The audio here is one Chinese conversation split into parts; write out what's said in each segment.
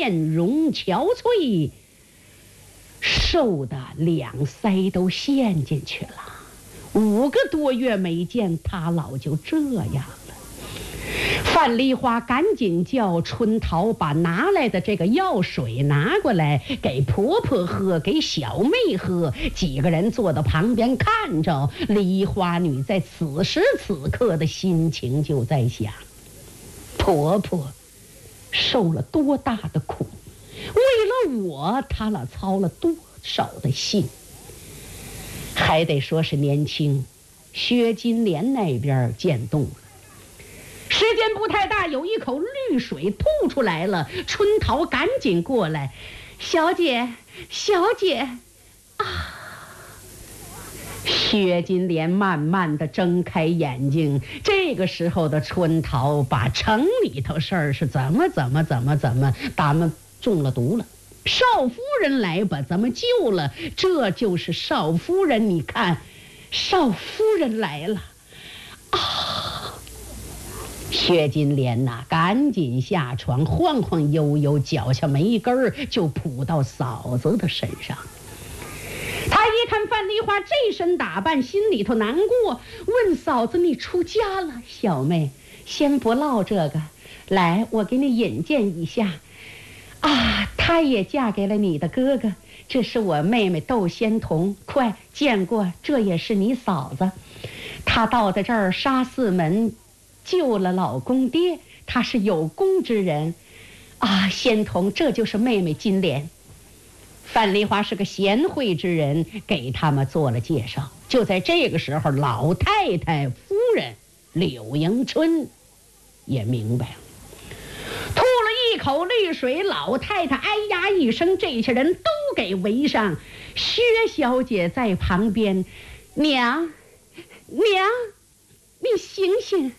面容憔悴，瘦的两腮都陷进去了。5个多月没见，他老就这样了。范丽花赶紧叫春桃把拿来的这个药水拿过来给婆婆喝，给小妹喝。几个人坐到旁边看着，梨花女在此时此刻的心情就在想：婆婆受了多大的苦，为了我她俩操了多少的心。还得说是年轻，薛金莲那边见动了，时间不太大，有一口绿水吐出来了。春桃赶紧过来：小姐，小姐啊！薛金莲慢慢的睁开眼睛。这个时候的春桃把城里头事儿是怎么咱们中了毒了，少夫人来把咱们救了，这就是少夫人。你看，少夫人来了啊！薛金莲呐，赶紧下床，晃晃悠悠，脚下没根儿就扑到嫂子的身上。他一看范丽花这身打扮，心里头难过，问嫂子：你出家了？小妹，先不唠这个，来，我给你引荐一下啊，她也嫁给了你的哥哥，这是我妹妹窦仙童，快见过，这也是你嫂子。她到的这儿杀四门，救了老公爹，她是有功之人啊。仙童，这就是妹妹金莲。范丽花是个贤惠之人，给他们做了介绍。就在这个时候，老太太夫人柳迎春也明白了，吐了一口绿水。老太太哎呀一声，这些人都给围上。薛小姐在旁边：娘，你醒醒。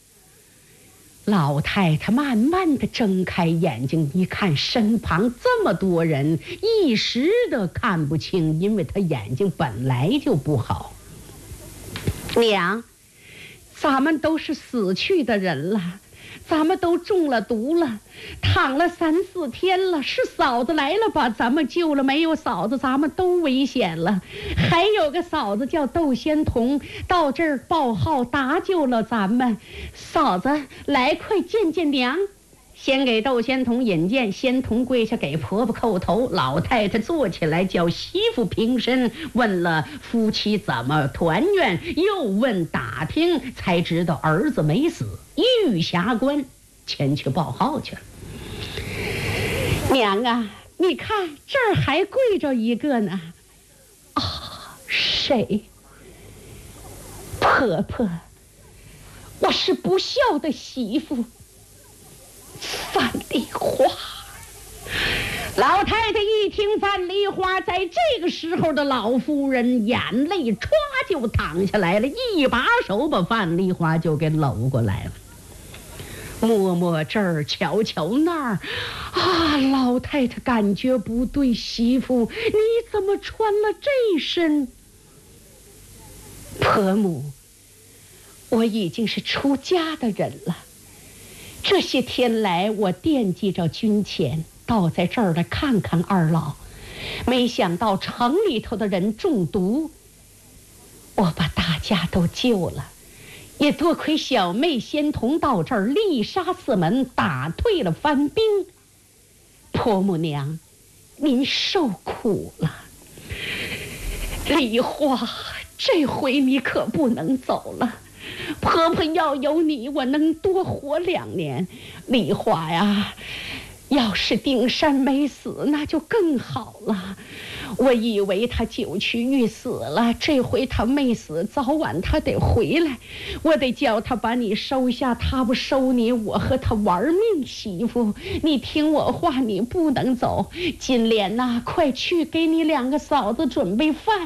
老太太慢慢的睁开眼睛，一看身旁这么多人，一时的看不清，因为她眼睛本来就不好。娘，咱们都是死去的人了，咱们都中了毒了，躺了3、4天了，是嫂子来了把咱们救了，没有嫂子咱们都危险了。还有个嫂子叫窦仙童，到这儿报号搭救了咱们。嫂子来，快见见娘。先给窦仙童引荐，仙童跪下给婆婆叩头。老太太坐起来叫媳妇平身，问了夫妻怎么团圆，又问打听，才知道儿子没死，玉霞关前去报号去了。娘啊，你看这儿还跪着一个呢。啊，谁？婆婆，我是不孝的媳妇范丽花。老太太一听范丽花，在这个时候的老夫人眼泪歘就淌下来了，一把手把范丽花就给搂过来了，摸摸这儿瞧瞧那儿啊。老太太感觉不对，媳妇你怎么穿了这身？婆母，我已经是出家的人了，这些天来我惦记着军前，到在这儿来看看二老，没想到城里头的人中毒，我把大家都救了，也多亏小妹仙童到这儿力杀四门，打退了番兵。婆母娘，您受苦了。丽花，这回你可不能走了，婆婆要有你，我能多活2年。丽花呀，要是丁山没死，那就更好了。我以为他九曲欲死了，这回他没死，早晚他得回来，我得叫他把你收下，他不收你，我和他玩命。媳妇，你听我话，你不能走。金莲呐，快去给你2个嫂子准备饭。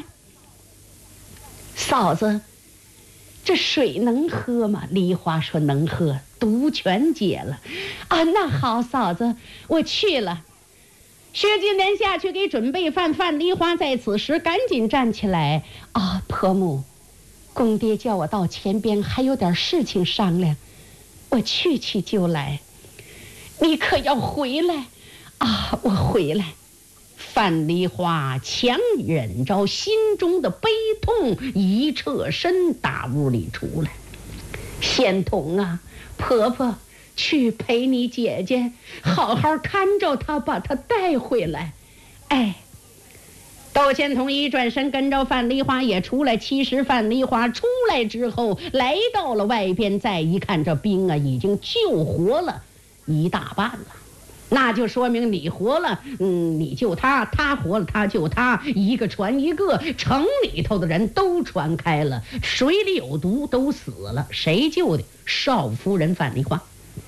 嫂子，这水能喝吗？梨花说能喝，毒全解了啊。那好，嫂子，我去了。薛金莲下去给准备饭，范梨花在此时赶紧站起来啊，婆母，公爹叫我到前边，还有点事情商量，我去就来。你可要回来啊，我回来。范梨花强忍着心中的悲痛，一侧身打屋里出来。仙童啊，婆婆去陪你姐姐，好好看着她，把她带回来。哎，窦仙童一转身跟着范梨花也出来。其实范梨花出来之后，来到了外边，再一看，这兵啊已经救活了一大半了。那就说明你活了，你救他，他活了，他救他，一个传一个，城里头的人都传开了，水里有毒都死了，谁救的？少夫人范梨花。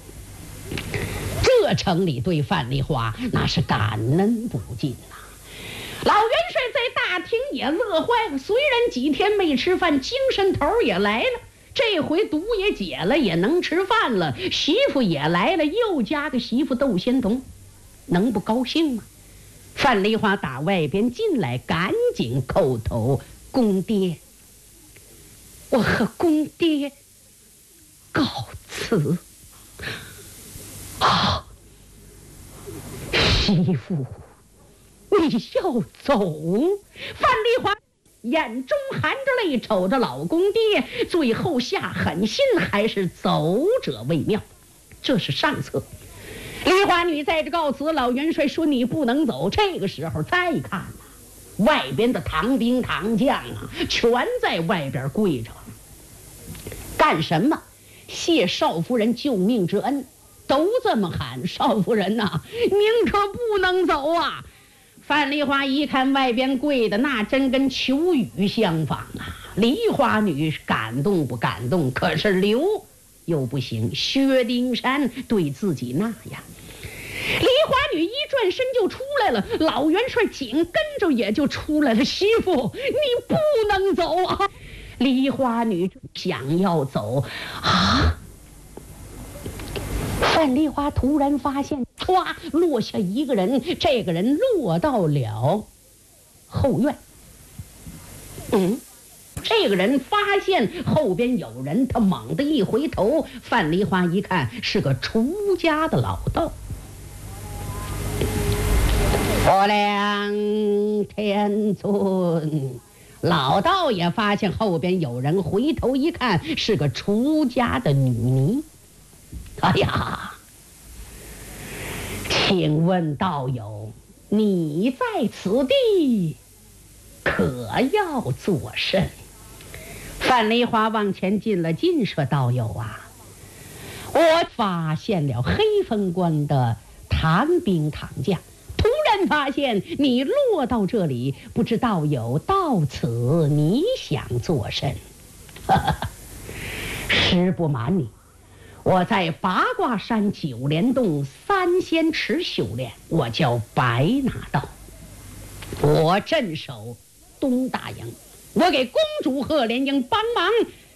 这城里对范梨花那是感恩不尽呐。老元帅在大厅也乐坏了，虽然几天没吃饭，精神头也来了，这回毒也解了，也能吃饭了，媳妇也来了，又加个媳妇窦仙童，能不高兴吗？范梨花打外边进来，赶紧叩头：公爹，我和公爹告辞。啊，媳妇，你要走？范梨花眼中含着泪，瞅着老公爹，最后下狠心，还是走者为妙。这是上策。梨花女在这告辞，老元帅说你不能走。这个时候再看啊，外边的唐兵唐将啊，全在外边跪着，干什么？谢少夫人救命之恩，都这么喊。少夫人呐，您可不能走啊！范梨花一看外边跪的，那真跟求雨相仿啊！梨花女感动不感动？可是留又不行，薛丁山对自己那样。梨花女一转身就出来了，老元帅紧跟着也就出来了。媳妇，你不能走啊！梨花女想要走啊，范梨花突然发现，唰落下一个人，这个人落到了后院。这个人发现后边有人，他猛地一回头，范梨花一看是个出家的老道。我良天尊，老道也发现后边有人，回头一看是个出家的女尼。哎呀，请问道友，你在此地可要作甚？范梨花往前进了近，说：道友啊，我发现了黑风关的唐兵唐将，突然发现你落到这里，不知道友到此你想作甚？实不瞒你，我在八卦山九莲洞三仙池修炼，我叫白拿道，我镇守东大营，我给公主贺莲英帮忙，